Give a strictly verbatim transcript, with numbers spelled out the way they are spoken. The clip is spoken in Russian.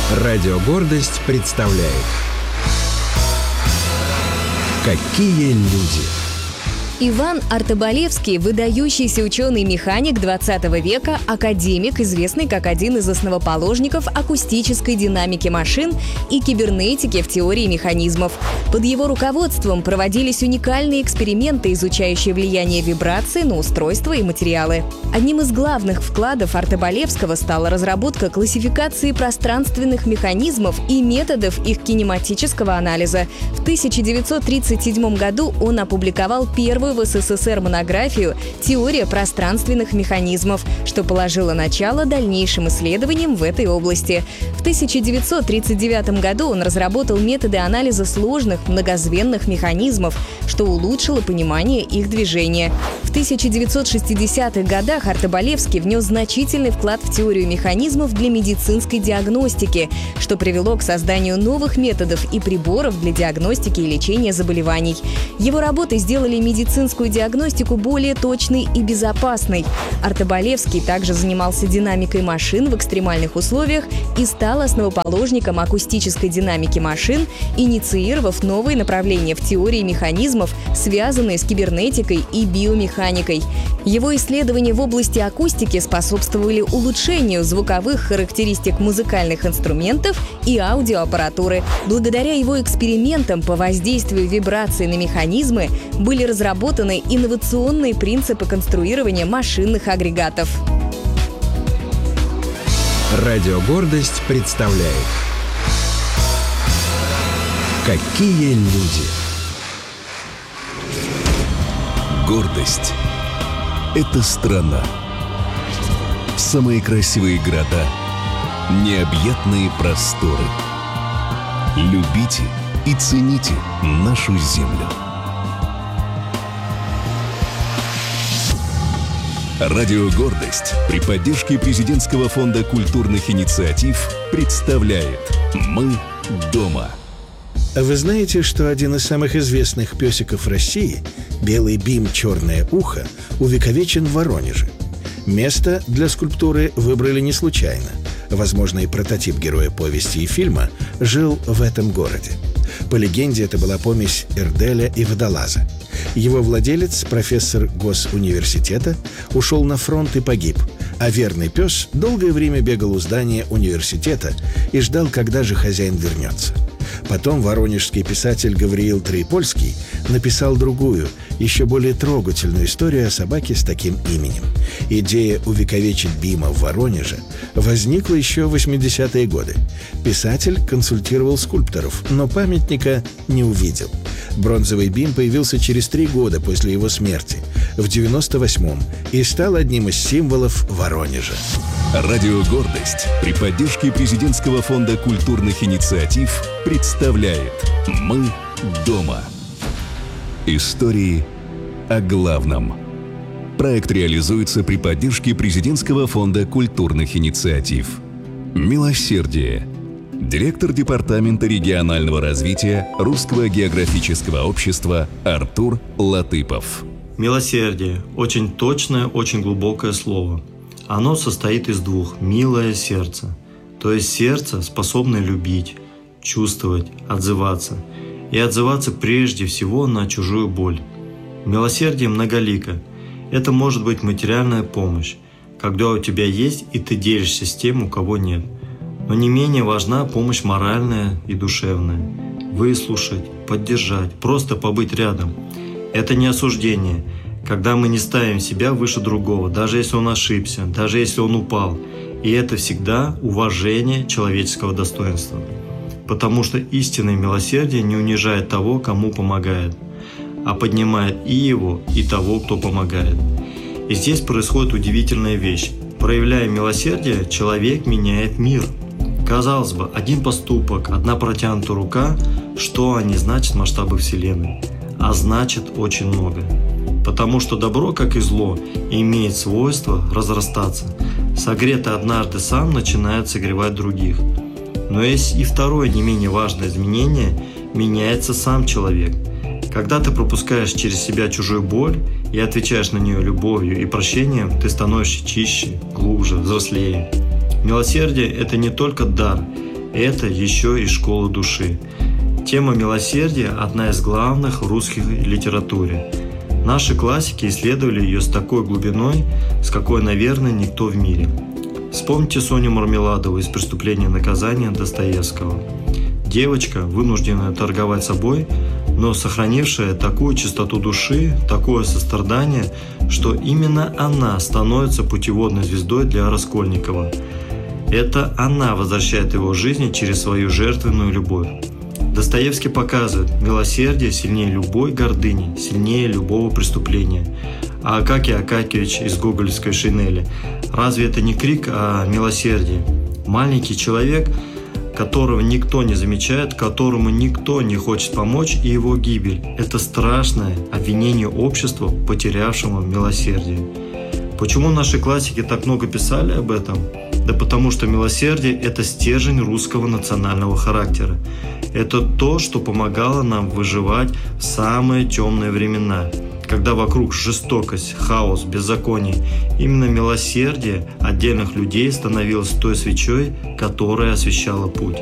Радио «Гордость» представляет «Какие люди». Иван Артобалевский – выдающийся ученый-механик двадцатого века, академик, известный как один из основоположников акустической динамики машин и кибернетики в теории механизмов. Под его руководством проводились уникальные эксперименты, изучающие влияние вибраций на устройства и материалы. Одним из главных вкладов Артобалевского стала разработка классификации пространственных механизмов и методов их кинематического анализа. В тысяча девятьсот тридцать седьмом году он опубликовал первую в СССР монографию «Теория пространственных механизмов», что положило начало дальнейшим исследованиям в этой области. В тысяча девятьсот тридцать девятом году он разработал методы анализа сложных многозвенных механизмов, что улучшило понимание их движения. В тысяча девятьсот шестидесятых годах Артобалевский внес значительный вклад в теорию механизмов для медицинской диагностики, что привело к созданию новых методов и приборов для диагностики и лечения заболеваний. Его работы сделали медицинскую диагностику более точной и безопасной. Артобалевский также занимался динамикой машин в экстремальных условиях и стал основоположником акустической динамики машин, инициировав новые направления в теории механизмов, связанные с кибернетикой и биомеханикой. Его исследования в области акустики способствовали улучшению звуковых характеристик музыкальных инструментов и аудиоаппаратуры. Благодаря его экспериментам по воздействию вибраций на механизмы были разработаны инновационные принципы конструирования машинных агрегатов. Радио «Гордость» представляет «Какие люди». Гордость – это страна. Самые красивые города, необъятные просторы. Любите и цените нашу землю. Радио «Гордость» при поддержке Президентского фонда культурных инициатив представляет «Мы дома». Вы знаете, что один из самых известных песиков России, белый бим «Черное ухо», увековечен в Воронеже? Место для скульптуры выбрали не случайно. Возможно, и прототип героя повести и фильма жил в этом городе. По легенде, это была помесь Эрделя и Водолаза. Его владелец, профессор госуниверситета, ушел на фронт и погиб, а верный пес долгое время бегал у здания университета и ждал, когда же хозяин вернется. Потом воронежский писатель Гавриил Троепольский написал другую, еще более трогательную историю о собаке с таким именем. Идея увековечить Бима в Воронеже возникла еще в восьмидесятые годы. Писатель консультировал скульпторов, но памятника не увидел. Бронзовый Бим появился через три года после его смерти, в девяносто восьмом, и стал одним из символов Воронежа. Радио «Гордость» при поддержке Президентского фонда культурных инициатив представляет «Мы дома». Истории о главном. Проект реализуется при поддержке Президентского фонда культурных инициатив. «Милосердие». Директор Департамента регионального развития Русского географического общества Артур Латыпов. Милосердие – очень точное, очень глубокое слово. Оно состоит из двух – «милое сердце», то есть сердце, способное любить, чувствовать, отзываться. И отзываться прежде всего на чужую боль. Милосердие многолико. Это может быть материальная помощь, когда у тебя есть и ты делишься с тем, у кого нет. Но не менее важна помощь моральная и душевная. Выслушать, поддержать, просто побыть рядом. Это не осуждение, когда мы не ставим себя выше другого, даже если он ошибся, даже если он упал. И это всегда уважение человеческого достоинства. Потому что истинное милосердие не унижает того, кому помогает, а поднимает и его, и того, кто помогает. И здесь происходит удивительная вещь. Проявляя милосердие, человек меняет мир. Казалось бы, один поступок, одна протянутая рука, что они значат в масштабах Вселенной? А значит очень много. Потому что добро, как и зло, имеет свойство разрастаться. Согретый однажды сам начинает согревать других. Но есть и второе не менее важное изменение – меняется сам человек. Когда ты пропускаешь через себя чужую боль и отвечаешь на нее любовью и прощением, ты становишься чище, глубже, взрослее. Милосердие – это не только дар, Это еще и школа души. Тема милосердия – одна из главных в русской литературе. Наши классики исследовали ее с такой глубиной, с какой, наверное, никто в мире. Вспомните Соню Мармеладову из «Преступления и наказания» Достоевского. Девочка, вынужденная торговать собой, но сохранившая такую чистоту души, такое сострадание, что именно она становится путеводной звездой для Раскольникова. Это она возвращает его в жизнь через свою жертвенную любовь. Достоевский показывает, милосердие сильнее любой гордыни, сильнее любого преступления. А Акакий Акакевич из гоголевской «Шинели» – разве это не крик о милосердии? Маленький человек, которого никто не замечает, которому никто не хочет помочь, и его гибель – это страшное обвинение обществу, потерявшему милосердие. Почему наши классики так много писали об этом? Да потому что милосердие – это стержень русского национального характера. Это то, что помогало нам выживать в самые темные времена, когда вокруг жестокость, хаос, беззаконие. Именно милосердие отдельных людей становилось той свечой, которая освещала путь.